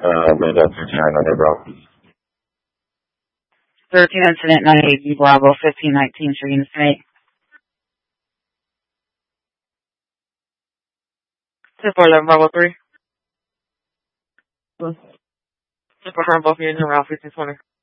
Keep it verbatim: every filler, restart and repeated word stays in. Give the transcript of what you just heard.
Uh, made up fifty-nine hundred, bro. thirteen incident nine eighty Bravo fifteen nineteen Shaheen Snake. ten four eleven Bravo three. ten four both of you in around fifteen twenty.